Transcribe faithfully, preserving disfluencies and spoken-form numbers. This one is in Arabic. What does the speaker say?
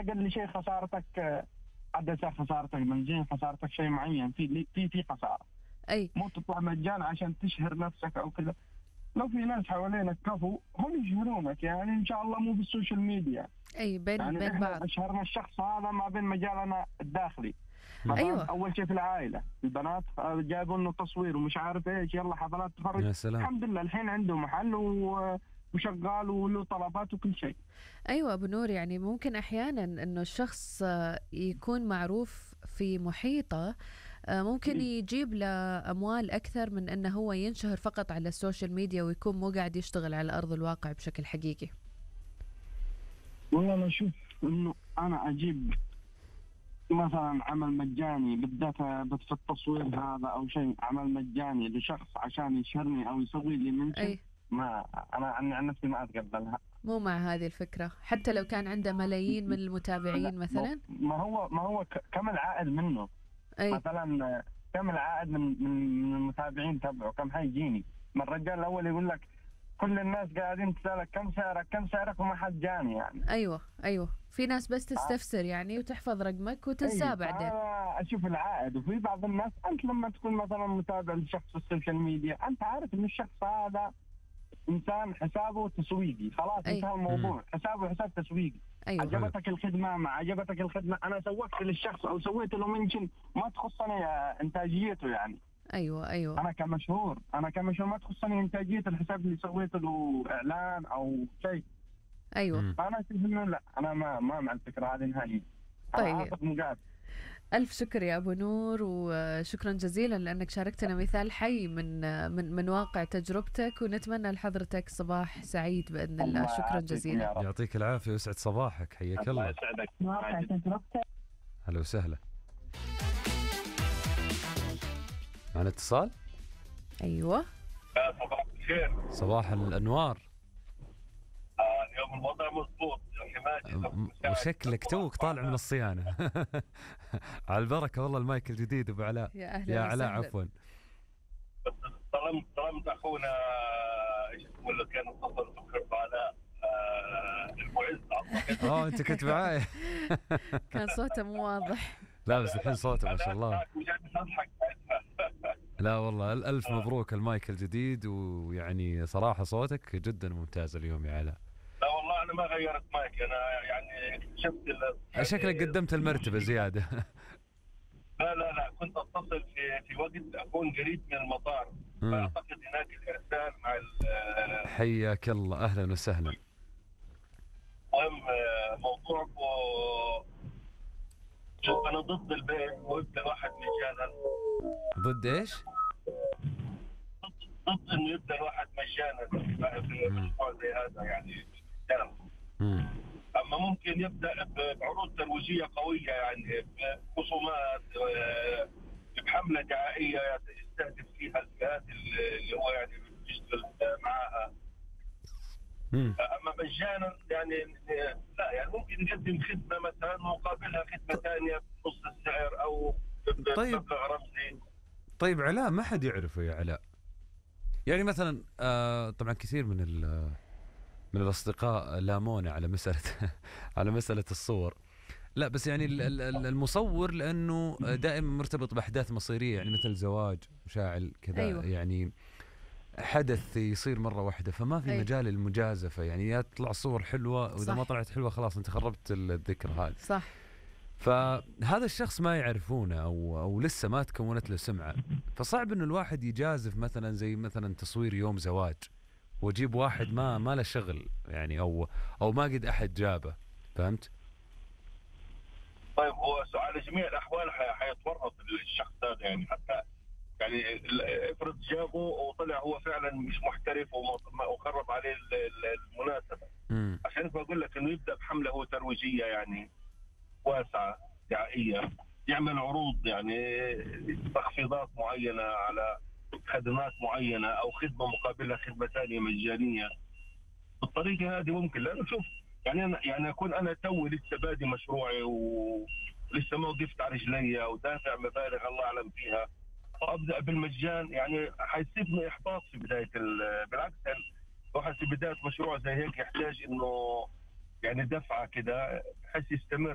أقل شيء خسارتك عدسة، خسارتك بنزين، خسارتك شيء معين، في في في خسارة. أي مو تطلع مجانا عشان تشهر نفسك أو كذا. لو في ناس حوالينك كفو هم يشهرونك، يعني إن شاء الله مو بالسوشيال ميديا. أي بين يعني بين إحنا بعض. أشهرنا الشخص هذا ما بين مجالنا الداخلي. أيوة. أول شيء في العائلة البنات جابوا لنا تصوير ومش عارف إيش، يلا حفلات تخرج. يا سلام. الحمد لله الحين عنده محل و... وشغال وله طلبات وكل شيء. أيوة أبو نور، يعني ممكن أحيانا أنه الشخص يكون معروف في محيطه ممكن يجيب له أموال أكثر من أنه هو ينشهر فقط على السوشيال ميديا ويكون مو قاعد يشتغل على أرض الواقع بشكل حقيقي. والله أنا أشوف أنه أنا أجيب مثلا عمل مجاني بالذات في التصوير هذا أو شيء، عمل مجاني لشخص عشان يشهرني أو يسوي لي منشن. أي. ما أنا عن نفسي ما أتقبلها. مو مع هذه الفكرة حتى لو كان عنده ملايين من المتابعين مثلا. ما هو ما هو كم العائد منه؟ أي. مثلا كم العائد من من المتابعين تبعه، كم حيجيني؟ ما الرجال الأول يقول لك كل الناس قاعدين تسألك كم سعرك كم سعرك وما حد جاني يعني. أيوة أيوة في ناس بس تستفسر يعني وتحفظ رقمك وتنساه أيوة. بعدين. أنا أشوف العائد. وفي بعض الناس أنت لما تكون مثلا متابع لشخص في السوشيال ميديا أنت عارف إن الشخص هذا إنسان حسابه تسويقي، خلاص انتهى الموضوع. حسابه حساب تسويقي. أيوة. عجبتك الخدمة ما عجبتك الخدمة أنا سوقت للشخص أو سويت له منشن ما تخصني إنتاجيته يعني. أيوة أيوة أنا كمشهور أنا كمشهور ما تخصني إنتاجية الحساب اللي سويت له إعلان أو شيء. أيوة. أنا أشوف إنه لا أنا ما ما مع الفكرة هذه نهائيا. طيب مقابل. ألف شكر يا أبو نور وشكرا جزيلا لأنك شاركتنا مثال حي من من من واقع تجربتك، ونتمنى لحضرتك صباح سعيد بإذن الله. الله شكرا جزيلا. يعطيك العافية ويسعد صباحك. حياك الله. يسعدك. واقع تجربتك. هلا وسهلا. معنا اتصال. أيوة. صباح الخير. صباح الأنوار. آه اليوم الوضع مضبوط. وشكلك توك طالع من الصيانة. على البركة والله. المايك الجديد أبو علاء. يا أهلا يا علاء عفوا. بس طلمت طلمت أخونا إيش اسمه اللي كان متصل بكرة علاء المعز. اه أنت كنت معاي. كان صوته مو واضح. لا بس الحين صوته ما شاء الله. لا والله ألف مبروك المايك الجديد، ويعني صراحة صوتك جدا ممتاز اليوم يا علاء. لا والله أنا ما غيرت مايك، أنا يعني شفت شكلك قدمت المرتبة زيادة. لا لا لا كنت أتصل في في وقت أكون قريب من المطار، فأعتقد هناك الإرسال مع. حياك الله أهلا وسهلا. المهم موضوعكم، شوف أنا ضد البيع ويبدأ واحد مجانا. ضد إيش؟ ضد إنه يبدأ الواحد مجانا في مشروع زي هذا يعني مجانا. أما ممكن يبدأ بعروض ترويجية قوية يعني بخصومات، بحملة دعائية يستهدف فيها الفئات اللي هو يعني بيشتغل معها. أما مجانا يعني لا، يعني ممكن يقدم خدمة مثلا مقابلها خدمة ثانية بنص السعر أو بمبلغ رمزي. طيب علاء ما حد يعرفه يا علاء. يعني مثلا آه طبعا كثير من من الأصدقاء لامونا على مسألة على مسألة الصور. لا بس يعني المصور لأنه دائما مرتبط بأحداث مصيرية، يعني مثل زواج مشاعل كذا. أيوة. يعني حدث يصير مرة واحدة، فما في أيوة. مجال المجازفة. يعني يا تطلع صور حلوة وإذا ما طلعت حلوة خلاص أنت خربت الذكرى هذه. صح. فهذا الشخص ما يعرفونه أو أو لسه ما تكونت له سمعة، فصعب إنه الواحد يجازف مثلا زي مثلا تصوير يوم زواج وجيب واحد ما ما له شغل يعني او او ما قد احد جابه. فهمت؟ طيب هو على جميع الاحوال حيتورط الشخص هذا يعني، حتى يعني افرض جابه وطلع هو فعلا مش محترف وخرب عليه المناسبه. م. عشان بقول لك انه يبدا بحمله هو ترويجيه يعني واسعه دعائيه، يعمل عروض يعني تخفيضات معينه على خدمات معينة أو خدمة مقابلة خدمة ثانية مجانية. بالطريقة هذه ممكن، لأنه شوف يعني أنا يعني أكون أنا توي لسه بادي مشروعي ولسه ما وقفت على رجلي ودافع مبالغ الله أعلم فيها، وأبدأ بالمجان يعني حيصيبني إحباط في بداية. بالعكس الواحد في بداية مشروع زي هيك يحتاج إنه يعني دفعة كده بحيث يستمر.